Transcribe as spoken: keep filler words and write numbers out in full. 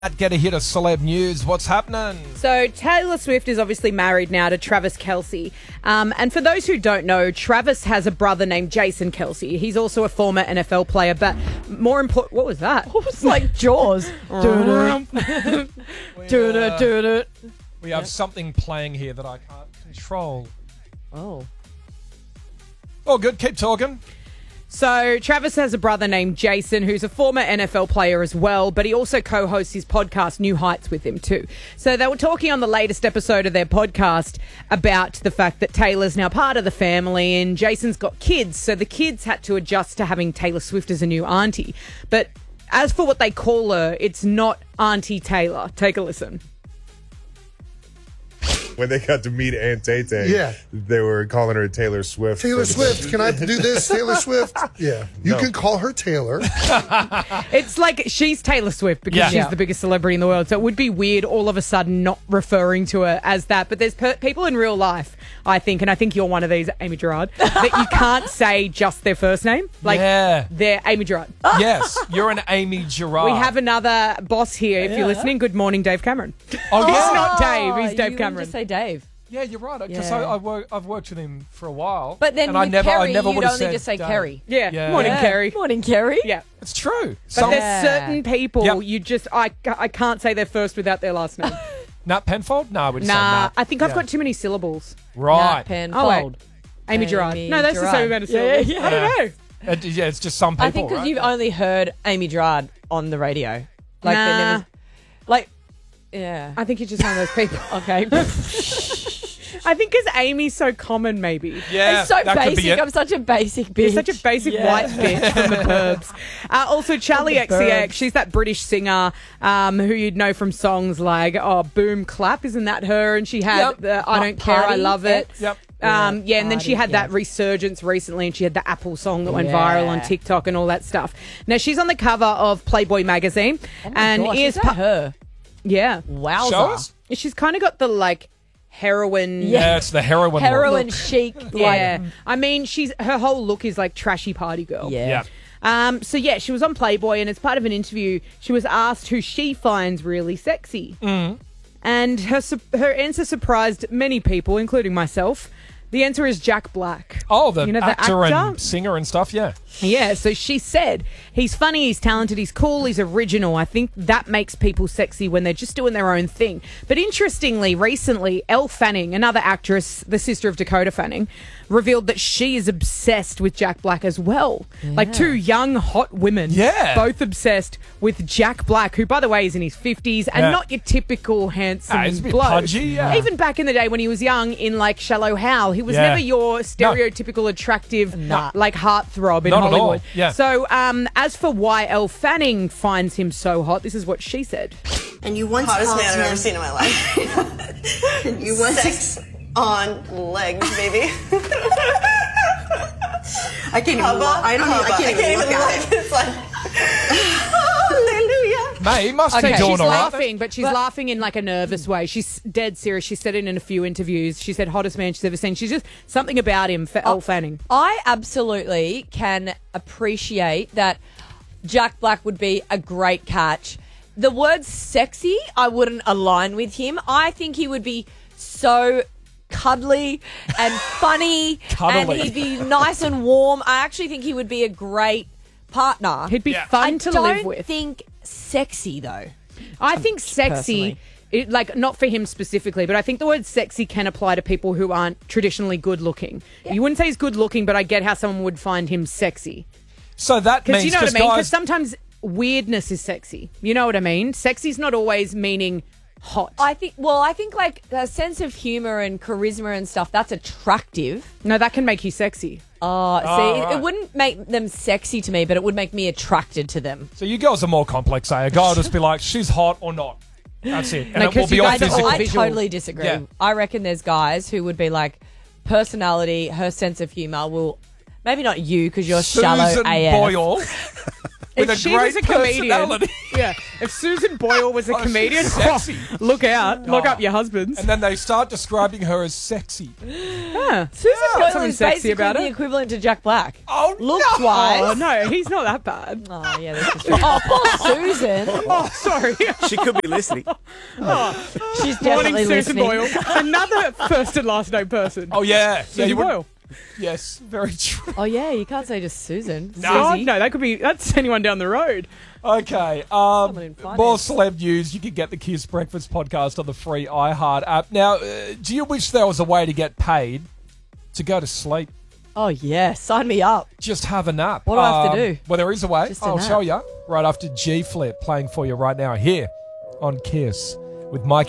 Get a hit of celeb news. What's happening? So Taylor Swift is obviously married now to Travis Kelce. Um, and for those who don't know, Travis has a brother named Jason Kelce. He's also a former N F L player, but more important... What was that? It was like Jaws. we, Do-do, uh, do-do. we have something playing here that I can't control. Oh. Oh, good. Keep talking. So Travis has a brother named Jason who's a former N F L player as well, but he also co-hosts his podcast New Heights with him too. So they were talking on the latest episode of their podcast about the fact that Taylor's now part of the family and Jason's got kids, so the kids had to adjust to having Taylor Swift as a new auntie. But as for what they call her, it's not Auntie Taylor. Take a listen. When they got to meet Aunt Tay Tay, Yeah. they were calling her Taylor Swift. Taylor Swift, can I do this? Taylor Swift? Yeah. You No. can call her Taylor. It's like she's Taylor Swift because Yeah. she's Yeah. the biggest celebrity in the world. So it would be weird all of a sudden not referring to her as that. But there's per- people in real life, I think, and I think you're one of these, Amy Gerard, that you can't say just their first name. Like, Yeah. they're Amy Gerard. Yes, you're an Amy Gerard. We have another boss here. If Yeah. you're listening, good morning, Dave Cameron. Oh, He's yeah. not Dave. He's you Dave wouldn't Cameron. just say Dave. Yeah, you're right. Because Yeah. I, I work, I've worked with him for a while. But then and with I never, Kerry, I never you'd would have only said just say Dave. Kerry. Yeah. Yeah. Morning, Yeah. Kerry. Morning, Kerry. Yeah. It's true. But Some, there's Yeah. certain people Yep. you just, I, I can't say their first without their last name. Nat Penfold? No, I would say Nah, Nat. I think I've Yeah. got too many syllables. Right. Nat Penfold. Oh, wait. Amy Gerard. Amy No, that's the Gerard. same amount of Yeah, syllables. yeah, I don't know. It- yeah, it's just some people, I think because right? you've only heard Amy Gerard on the radio. Like, Nah. they never, like, yeah. I think you're just one of those people. Okay. I think because Amy's so common, maybe. Yeah, it's so that could be basic. it. I'm such a basic bitch. You're such a basic Yeah. white bitch from the burbs. Uh, also, Charlie From the X C X, burbs. she's that British singer um, who you'd know from songs like oh, Boom Clap, isn't that her? And she had Yep. the I Don't Care, I Party, Love It. X. Yep. Um, yeah, and then she Party, had that yeah. resurgence recently, and she had the Apple song that went Yeah. viral on TikTok and all that stuff. Now, she's on the cover of Playboy magazine. Oh my and gosh, is is that pa- her? Yeah. Wowza. Show us? She's kind of got the, like, heroin... Yeah, it's the heroin Heroin look. chic. Yeah. Like, I mean, she's her whole look is like trashy party girl. yeah. Yeah. Um, so yeah, she was on Playboy, and as part of an interview, she was asked who she finds really sexy, mm. and her su- her answer surprised many people, including myself. The answer is Jack Black. Oh, the, You know, the actor, actor? and singer and stuff, yeah. Yeah, so she said he's funny, he's talented, he's cool, he's original. I think that makes people sexy when they're just doing their own thing. But interestingly, recently, Elle Fanning, another actress, the sister of Dakota Fanning, revealed that she is obsessed with Jack Black as well. Like two young, hot women, Yeah. both obsessed with Jack Black, who, by the way, is in his fifties and Yeah. not your typical handsome Ah, he's a bit bloke. pudgy, yeah. Even back in the day when he was young in like Shallow Hal, he was Yeah. never your stereotypical attractive, Nah. like heartthrob in Not at all, Hollywood. yeah. So, um, as for why Elle Fanning finds him so hot, this is what she said. And you once Hottest called man I've him ever seen in my life. and you once Sex on legs, baby. I can't even Hubba, look. I don't. hubba. Even, I can't even look at it. It's like, hallelujah. Mate, he must Okay, be doing she's all right. laughing, but she's laughing in like a nervous way. She's dead serious. She said it in a few interviews. She said hottest man she's ever seen. She's just something about him for Elle Fanning. I absolutely can appreciate that Jack Black would be a great catch. The word sexy, I wouldn't align with him. I think he would be so cuddly and funny, Cuddly. and he'd be nice and warm. I actually think he would be a great partner. He'd be Yeah. fun I to don't live with. think sexy though. I think sexy, personally. it, like not for him specifically, but I think the word sexy can apply to people who aren't traditionally good looking. You wouldn't say he's good looking, but I get how someone would find him sexy. So that Because means you know what I 'cause mean? Because guys, sometimes weirdness is sexy. You know what I mean? Sexy's not always meaning hot. I think. Well, I think like a sense of humor and charisma and stuff. That's attractive. No, that can make you sexy. Oh, see, Oh, it- right. it wouldn't make them sexy to me, but it would make me attracted to them. so you girls are more complex, eh? A guy will just be like, she's hot or not. That's it. And No, it will 'cause be you all guys are all physical. I visual. totally disagree. Yeah. I reckon there's guys who would be like, personality, her sense of humor will, maybe not you because you're shallow Susan A F. Boyle. with if a she great was a comedian, personality. yeah. If Susan Boyle was a Oh, she's comedian, sexy. look out, look Oh. up your husbands. And then they start describing her as sexy. Yeah. Susan Boyle something is sexy basically about the it. equivalent to Jack Black. Oh, Looks no. wise. Oh no, he's not that bad. Oh, yeah, that's just true. Oh, poor Susan. Oh, sorry. She could be listening. She's Morning, definitely Susan listening. Boyle. Another first and last name person. Oh, yeah. yeah Susan you would- Boyle. Yes, very true. Oh, yeah, you can't say just Susan. Oh, Susie. no, that could be, that's anyone down the road. Okay. Someone in Um, finance. more celeb news. You can get the Kiss Breakfast podcast on the free iHeart app. Now, uh, do you wish there was a way to get paid to go to sleep? Oh, yeah, sign me up. Just have a nap. What do I have to Um, do? Well, there is a way. Just a I'll nap. show you right after G Flip playing for you right now here on Kiss with Mikey.